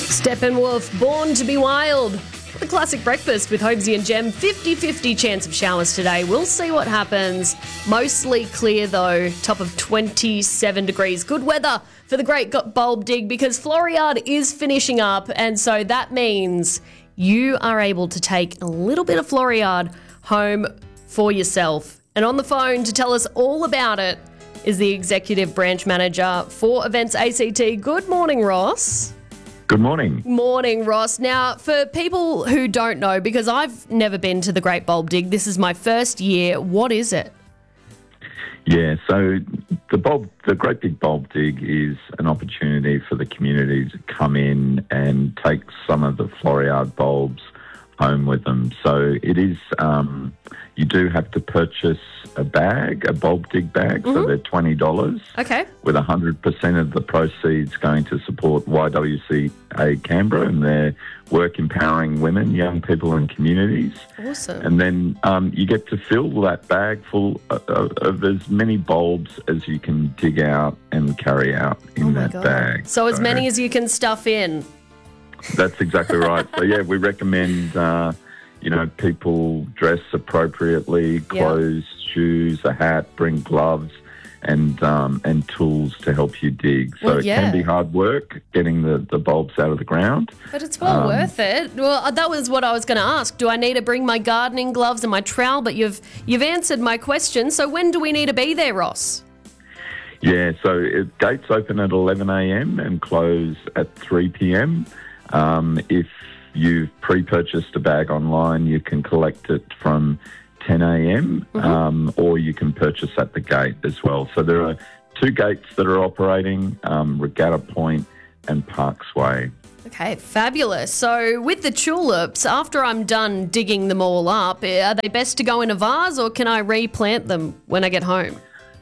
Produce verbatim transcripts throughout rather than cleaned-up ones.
Steppenwolf, Born to be Wild. The classic breakfast with Holmesy and Jem. fifty-fifty chance of showers today. We'll see what happens. Mostly clear though. Top of twenty-seven degrees. Good weather for the Great Bulb Dig because Floriade is finishing up, and so that means you are able to take a little bit of Floriade home for yourself. And on the phone to tell us all about it is the Executive Branch Manager for Events A C T. Good morning, Ross. Good morning. Morning, Ross. Now, for people who don't know, because I've never been to the Great Bulb Dig, this is my first year, what is it? Yeah, so the bulb, the Great Big Bulb Dig is an opportunity for the community to come in and take some of the Floriade bulbs home with them. So it is, um, you do have to purchase a bag, a bulb dig bag, mm-hmm. so they're twenty dollars. Okay. With one hundred percent of the proceeds going to support Y W C A Canberra and their work empowering women, young people and communities. Awesome. And then um, you get to fill that bag full of, of, of as many bulbs as you can dig out and carry out in oh that God. bag. So, so as many as you can stuff in. That's exactly right. So, yeah, we recommend, uh, you know, people dress appropriately, clothes, yeah. shoes, a hat, bring gloves and um, and tools to help you dig. So well, yeah. it can be hard work getting the, the bulbs out of the ground. But it's well um, worth it. Well, that was what I was going to ask. Do I need to bring my gardening gloves and my trowel? But you've you've answered my question. So when do we need to be there, Ross? Yeah, so it, gates open at eleven a.m. and close at three p.m. Um, if you've pre-purchased a bag online, you can collect it from ten a.m. Mm-hmm. um, or you can purchase at the gate as well. So there are two gates that are operating, um, Regatta Point and Parks Way. Okay, fabulous. So with the tulips, after I'm done digging them all up, are they best to go in a vase or can I replant them when I get home?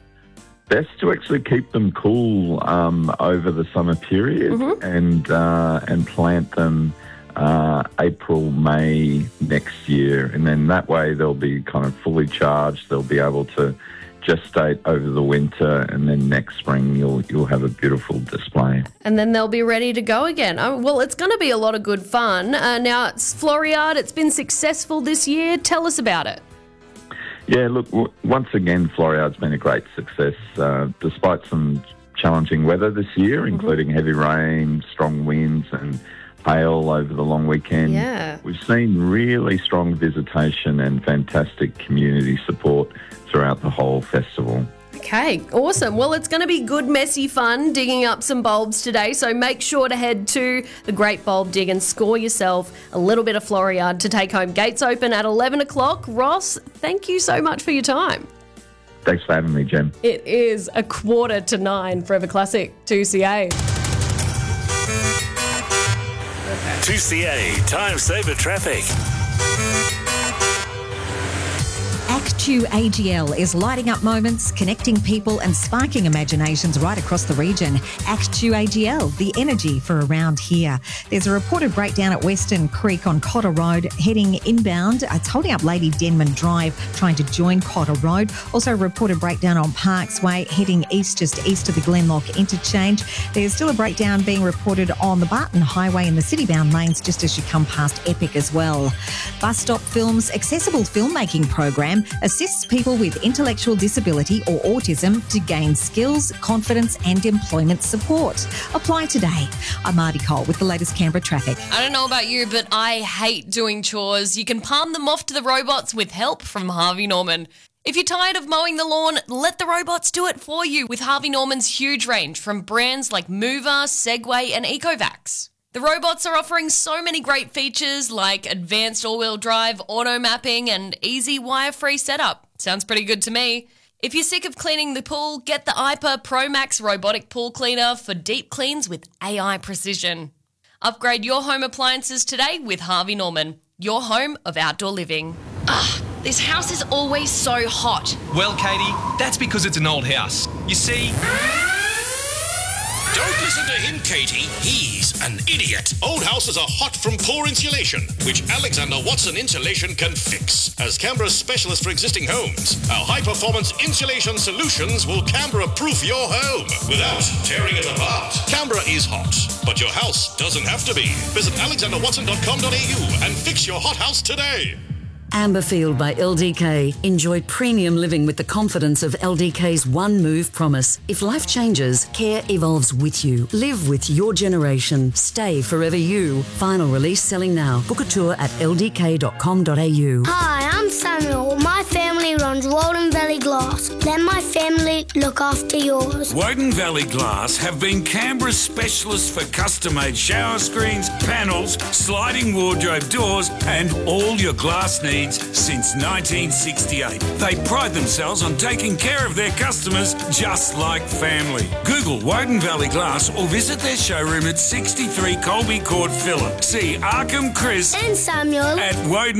Best to actually keep them cool um, over the summer period mm-hmm. and uh, and plant them uh, April, May next year. And then that way they'll be kind of fully charged. They'll be able to gestate over the winter and then next spring you'll you'll have a beautiful display. And then they'll be ready to go again. Oh, well, it's going to be a lot of good fun. Uh, now, it's Floriade. It's been successful this year. Tell us about it. Yeah, look, w- once again, Floriade's been a great success, uh, despite some challenging weather this year, mm-hmm. including heavy rain, strong winds and hail over the long weekend. Yeah. We've seen really strong visitation and fantastic community support throughout the whole festival. Okay, awesome. Well, it's going to be good, messy fun digging up some bulbs today, so make sure to head to the Great Bulb Dig and score yourself a little bit of Floriade to take home. Gates open at eleven o'clock. Ross, thank you so much for your time. Thanks for having me, Jem. It is a quarter to nine. Forever Classic, two C A. two C A, time saver traffic. Actu A G L is lighting up moments, connecting people and sparking imaginations right across the region. Actu A G L, the energy for around here. There's a reported breakdown at Western Creek on Cotter Road, heading inbound. It's holding up Lady Denman Drive, trying to join Cotter Road. Also a reported breakdown on Parks Way, heading east just east of the Glenlock interchange. There's still a breakdown being reported on the Barton Highway in the city-bound lanes just as you come past Epic as well. Bus Stop Films accessible filmmaking program assists people with intellectual disability or autism to gain skills, confidence and employment support. Apply today. I'm Marty Cole with the latest Canberra traffic. I don't know about you, but I hate doing chores. You can palm them off to the robots with help from Harvey Norman. If you're tired of mowing the lawn, let the robots do it for you with Harvey Norman's huge range from brands like Mover, Segway and Ecovacs. The robots are offering so many great features like advanced all-wheel drive, auto mapping and easy wire-free setup. Sounds pretty good to me. If you're sick of cleaning the pool, get the I P A Pro Max robotic pool cleaner for deep cleans with A I precision. Upgrade your home appliances today with Harvey Norman, your home of outdoor living. Ugh, this house is always so hot. Well, Katie, that's because it's an old house. You see... Don't listen to him, Katie. He's an idiot. Old houses are hot from poor insulation, which Alexander Watson Insulation can fix. As Canberra's specialist for existing homes, our high-performance insulation solutions will Canberra-proof your home without tearing it apart. Canberra is hot, but your house doesn't have to be. Visit alexander watson dot com dot a u and fix your hot house today. Amberfield by L D K. Enjoy premium living with the confidence of L D K's One Move promise. If life changes, care evolves with you. Live with your generation. Stay forever you. Final release selling now. Book a tour at l d k dot com dot a u. Hi, I'm Samuel. My family runs Walden Valley Glass. Let my family look after yours. Woden Valley Glass have been Canberra's specialists for custom-made shower screens, panels, sliding wardrobe doors and all your glass needs since nineteen sixty-eight. They pride themselves on taking care of their customers just like family. Google Woden Valley Glass or visit their showroom at sixty-three Colby Court, Phillip. See Arkham Chris and Samuel at Woden